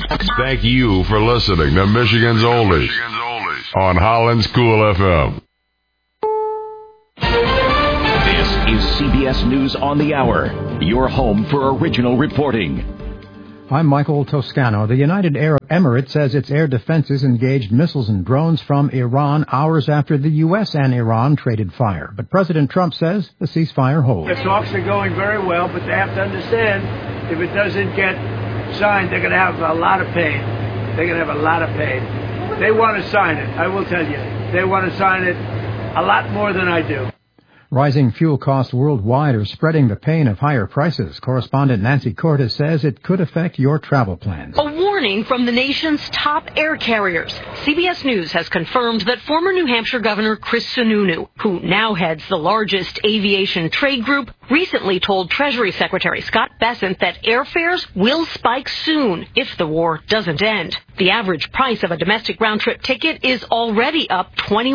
Thank you for listening to Michigan's Oldies on Holland's Cool FM. This is CBS News on the Hour, your home for original reporting. I'm Michael Toscano. The United Arab Emirates says its air defenses engaged missiles and drones from Iran hours after the U.S. and Iran traded fire. But President Trump says the ceasefire holds. The talks are going very well, but they have to understand if it doesn't get signed, they're going to have a lot of pain. They're going to have a lot of pain. They want to sign it, I will tell you. They want to sign it a lot more than I do. Rising fuel costs worldwide are spreading the pain of higher prices. Correspondent Nancy Cortez says it could affect your travel plans. A warning from the nation's top air carriers. CBS News has confirmed that former New Hampshire Governor Chris Sununu, who now heads the largest aviation trade group, recently told Treasury Secretary Scott Bessent that airfares will spike soon if the war doesn't end. The average price of a domestic round-trip ticket is already up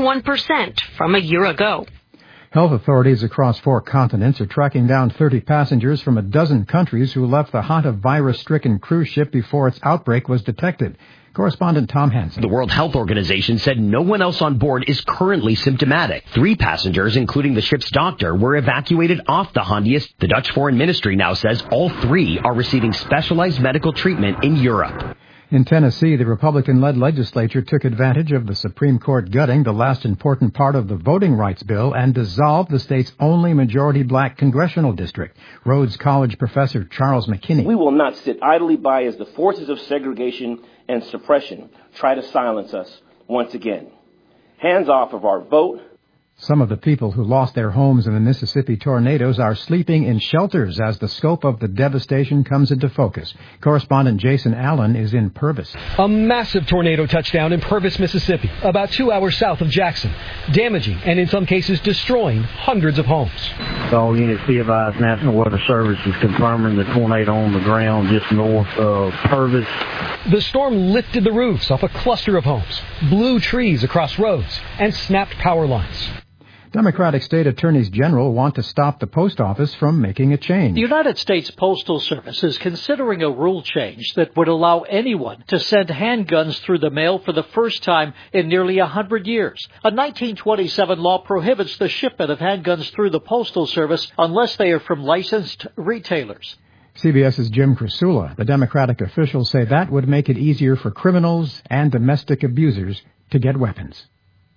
21% from a year ago. Health authorities across 4 continents are tracking down 30 passengers from a dozen countries who left the Hanta virus-stricken cruise ship before its outbreak was detected. Correspondent Tom Hansen. The World Health Organization said no one else on board is currently symptomatic. 3 passengers, including the ship's doctor, were evacuated off the Hondias. The Dutch Foreign Ministry now says all 3 are receiving specialized medical treatment in Europe. In Tennessee, the Republican-led legislature took advantage of the Supreme Court gutting the last important part of the voting rights bill and dissolved the state's only majority black congressional district. Rhodes College professor Charles McKinney. We will not sit idly by as the forces of segregation and suppression try to silence us once again. Hands off of our vote. Some of the people who lost their homes in the Mississippi tornadoes are sleeping in shelters as the scope of the devastation comes into focus. Correspondent Jason Allen is in Purvis. A massive tornado touchdown in Purvis, Mississippi, about 2 hours south of Jackson, damaging and in some cases destroying hundreds of homes. All units be advised, National Weather Service is confirming the tornado on the ground just north of Purvis. The storm lifted the roofs off a cluster of homes, blew trees across roads, and snapped power lines. Democratic state attorneys general want to stop the post office from making a change. The United States Postal Service is considering a rule change that would allow anyone to send handguns through the mail for the first time in nearly 100 years. A 1927 law prohibits the shipment of handguns through the Postal Service unless they are from licensed retailers. CBS's Jim Krasula. The Democratic officials say that would make it easier for criminals and domestic abusers to get weapons.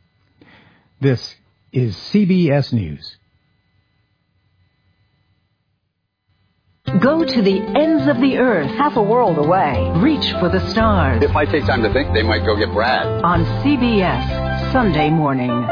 This is CBS News. Go to the ends of the earth, half a world away. Reach for the stars. It might take time to think. They might go get Brad. On CBS, Sunday morning.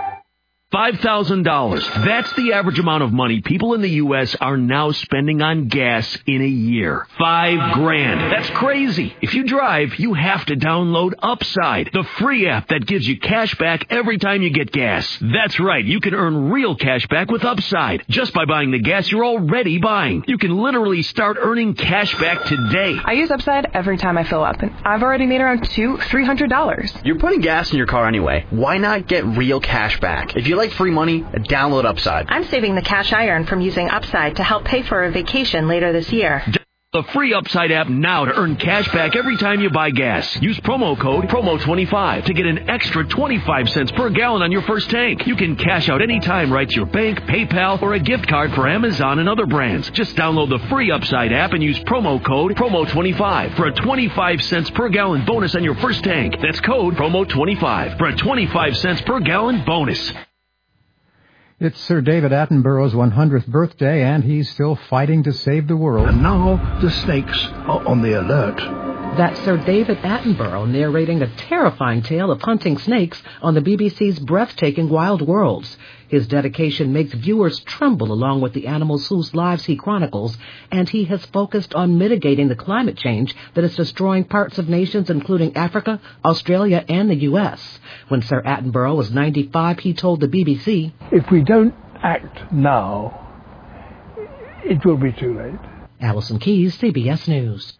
$5,000. That's the average amount of money people in the U.S. are now spending on gas in a year. $5,000. That's crazy. If you drive, you have to download Upside, the free app that gives you cash back every time you get gas. That's right. You can earn real cash back with Upside just by buying the gas you're already buying. You can literally start earning cash back today. I use Upside every time I fill up, and I've already made around $300. You're putting gas in your car anyway. Why not get real cash back? If you like free money, download Upside. I'm saving the cash I earn from using Upside to help pay for a vacation later this year. The free Upside app now to earn cash back every time you buy gas. Use promo code PROMO25 to get an extra 25 cents per gallon on your first tank. You can cash out anytime right to your bank, PayPal, or a gift card for Amazon and other brands. Just download the free Upside app and use promo code PROMO25 for a 25 cents per gallon bonus on your first tank. That's code PROMO25 for a 25 cents per gallon bonus. It's Sir David Attenborough's 100th birthday, and he's still fighting to save the world. And now the snakes are on the alert. That's Sir David Attenborough narrating a terrifying tale of hunting snakes on the BBC's breathtaking Wild Worlds. His dedication makes viewers tremble along with the animals whose lives he chronicles, and he has focused on mitigating the climate change that is destroying parts of nations including Africa, Australia, and the U.S. When Sir Attenborough was 95, he told the BBC, "If we don't act now, it will be too late." Alison Keyes, CBS News.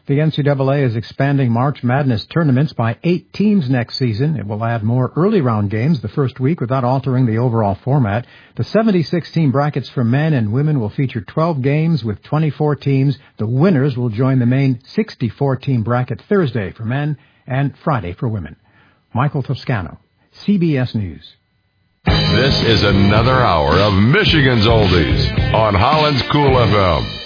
The NCAA is expanding March Madness tournaments by 8 teams next season. It will add more early round games the first week without altering the overall format. The 76-team brackets for men and women will feature 12 games with 24 teams. The winners will join the main 64-team bracket Thursday for men and Friday for women. Michael Toscano, CBS News. This is another hour of Michigan's Oldies on Holland's Cool FM.